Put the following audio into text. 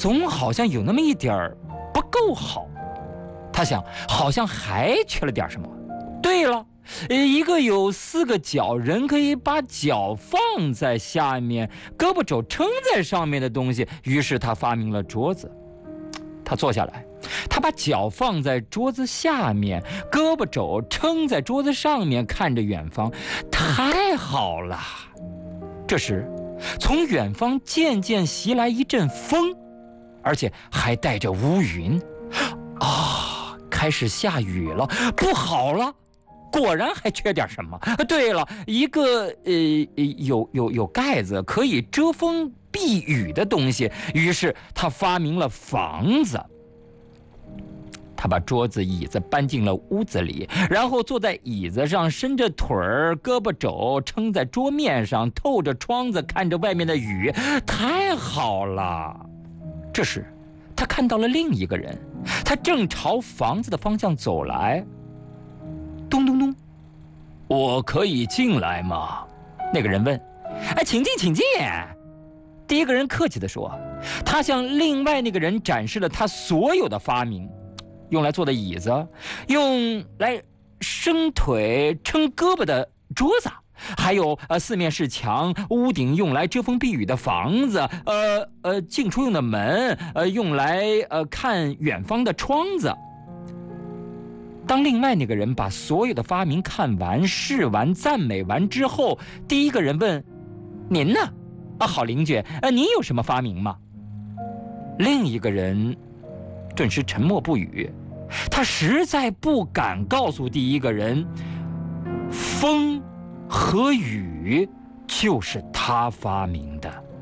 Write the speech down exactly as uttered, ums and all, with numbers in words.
总好像有那么一点儿不够好。他想，好像还缺了点什么。对了，一个有四个脚，人可以把脚放在下面，胳膊肘撑在上面的东西。于是他发明了桌子。他坐下来，他把脚放在桌子下面，胳膊肘撑在桌子上面，看着远方。太好了！这时，从远方渐渐袭来一阵风，而且还带着乌云。啊，开始下雨了！不好了！果然还缺点什么。对了，一个呃有有有盖子可以遮风避雨的东西。于是他发明了房子。他把桌子椅子搬进了屋子里，然后坐在椅子上，伸着腿儿，胳膊肘撑在桌面上，透着窗子看着外面的雨。太好了！这时他看到了另一个人，他正朝房子的方向走来。咚咚咚，我可以进来吗？那个人问。哎，请进，请进。第一个人客气地说。他向另外那个人展示了他所有的发明，用来做的椅子，用来伸腿撑胳膊的桌子，还有呃四面是墙，屋顶用来遮风避雨的房子，呃呃进出用的门，呃用来呃看远方的窗子。当另外那个人把所有的发明看完、试完、赞美完之后，第一个人问：“您呢？啊，好邻居，呃，您有什么发明吗？”另一个人顿时沉默不语，他实在不敢告诉第一个人，风和雨就是他发明的。